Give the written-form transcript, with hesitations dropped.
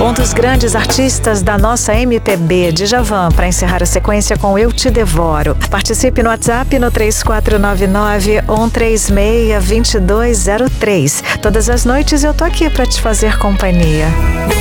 Um dos grandes artistas da nossa MPB, Djavan, para encerrar a sequência com Eu Te Devoro. Participe no WhatsApp no 3499-136-2203. Todas as noites eu tô aqui para te fazer companhia.